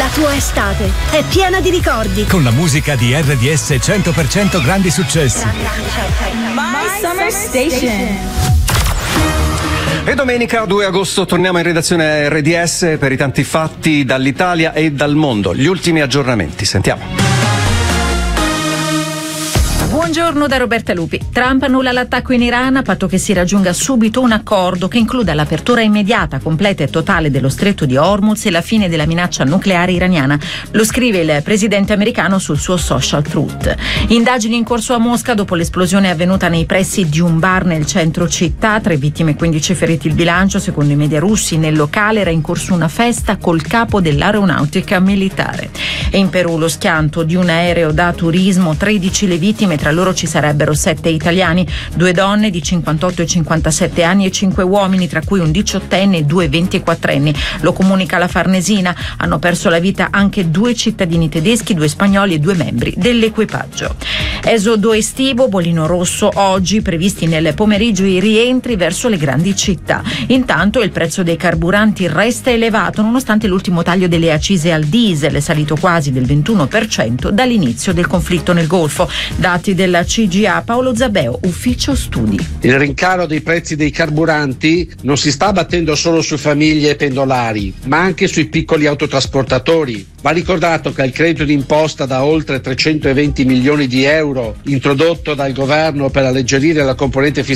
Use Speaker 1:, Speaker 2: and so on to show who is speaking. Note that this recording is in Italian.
Speaker 1: La tua estate è piena di ricordi.
Speaker 2: Con la musica di RDS 100% grandi successi.
Speaker 3: My Summer Station.
Speaker 4: E domenica 2 agosto torniamo in redazione RDS per i tanti fatti dall'Italia e dal mondo. Gli ultimi aggiornamenti, sentiamo.
Speaker 5: Buongiorno da Roberta Lupi. Trump annulla l'attacco in Iran a patto che si raggiunga subito un accordo che includa l'apertura immediata, completa e totale dello stretto di Hormuz e la fine della minaccia nucleare iraniana. Lo scrive il presidente americano sul suo social Truth. Indagini in corso a Mosca dopo l'esplosione avvenuta nei pressi di un bar nel centro città. 3 vittime e 15 feriti il bilancio. Secondo i media russi nel locale era in corso una festa col capo dell'aeronautica militare. E in Perù lo schianto di un aereo da turismo, 13 le vittime, tra loro ci sarebbero 7 italiani, 2 donne di 58 e 57 anni e 5 uomini, tra cui un 18enne e 2 24enni. Lo comunica la Farnesina. Hanno perso la vita anche 2 cittadini tedeschi, 2 spagnoli e 2 membri dell'equipaggio. Esodo estivo, bollino rosso oggi, previsti nel pomeriggio i rientri verso le grandi città. Intanto il prezzo dei carburanti resta elevato nonostante l'ultimo taglio delle accise al diesel, è salito quasi del 21% dall'inizio del conflitto nel Golfo. Dati della CGA, Paolo Zabeo, ufficio studi.
Speaker 6: Il rincaro dei prezzi dei carburanti non si sta abbattendo solo su famiglie e pendolari, ma anche sui piccoli autotrasportatori. Va ricordato che il credito d'imposta da oltre 320 milioni di euro introdotto dal governo per alleggerire la componente fiscale